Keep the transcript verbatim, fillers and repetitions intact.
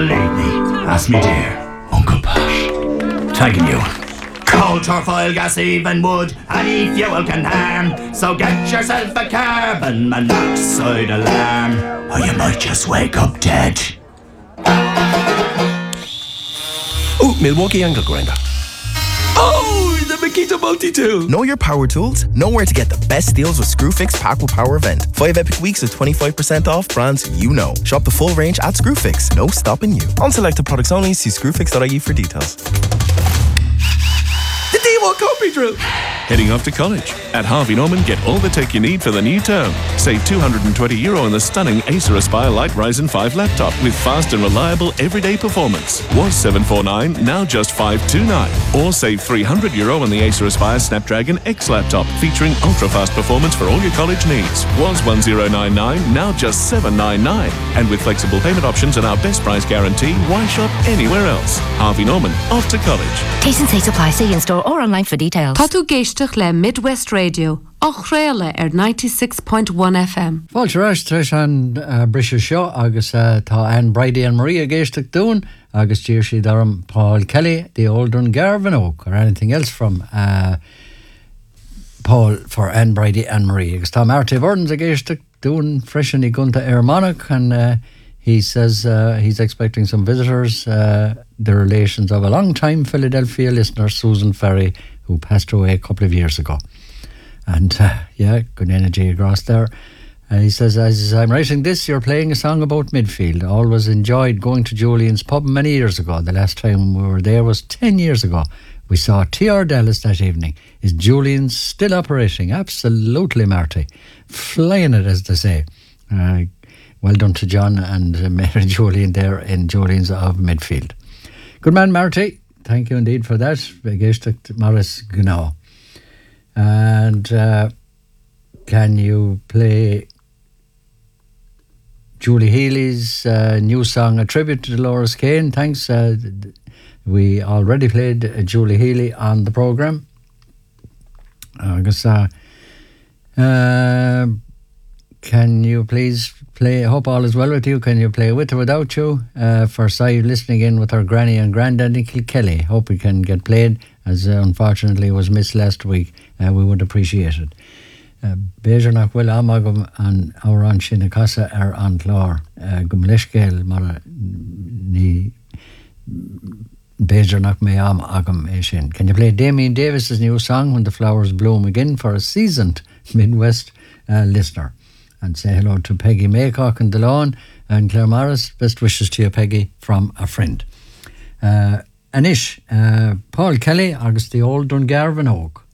Lately, ask me dear, Uncle Posh. Tagging you. Coal, turfoil, gas, even wood, any fuel can harm. So get yourself a carbon monoxide alarm, or you might just wake up dead. Oh, Milwaukee angle grinder. Oh, the Makita multi-tool. Know your power tools? Know where to get the best deals with Screwfix Pack with Power event. Five epic weeks with twenty-five percent off brands you know. Shop the full range at Screwfix. No stopping you. On selected products only. See screwfix dot I E for details. The D one copy drill. Heading off to college? At Harvey Norman, get all the tech you need for the new term. Save two hundred twenty euro on the stunning Acer Aspire Light Ryzen five laptop with fast and reliable everyday performance. Was seven forty-nine, now just five twenty-nine. Or save three hundred euro on the Acer Aspire Snapdragon X laptop featuring ultra-fast performance for all your college needs. Was one thousand ninety-nine, now just seven ninety-nine. And with flexible payment options and our best price guarantee, why shop anywhere else? Harvey Norman, off to college. T's and C's apply. See in store or online for details. Tá tú géisteach le Midwest Radio, ach réile ar ninety-six point one F M. Fáilte treis an uh, brise seo agus uh, tá Anne Brady and Maria géisteach dún agus dír si darm Paul Kelly, the Oldern Garvan Oak, or anything else from uh, Paul for Anne Brady and Maria. Agus tá Marty Burns a géisteach dún freshen I gunta ar Monarch, and uh, he says uh, he's expecting some visitors, uh, the relations of a long-time Philadelphia listener, Susan Ferry, who passed away a couple of years ago. And uh, yeah, good energy across there. Uh, he says, as I'm writing this, you're playing a song about midfield. I always enjoyed going to Julian's pub many years ago. The last time we were there was ten years ago. We saw T R Dallas that evening. Is Julian's still operating? Absolutely, Marty. Flying it, as they say. Uh, well done to John and uh, Mary Julian there in Julian's of midfield. Good man, Marty. Thank you indeed for that. Geistach Morris Gnau. And uh, can you play Julie Healy's uh, new song, A Tribute to Dolores Kane? Thanks. Uh, we already played uh, Julie Healy on the programme. I guess, uh, uh, can you please play, I hope all is well with you, can you play With or Without You uh, for Si listening in with her granny and granddad in Kilkelly? Hope we can get played, as uh, unfortunately was missed last week. Uh, we would appreciate it. Béidir nach bhfuil amagam an áran sin na casa ar an chlár gum leiscéil mar ní béidir nach mé am agam é sin. Can you play Damien Davis's new song, When the Flowers Bloom Again, for a seasoned Midwest uh, listener? And say hello to Peggy Maycock and DeLawn and Claire Morris. Best wishes to you, Peggy, from a friend. Uh, Anish, uh, Paul Kelly, agus the Old Dungarvan Oak.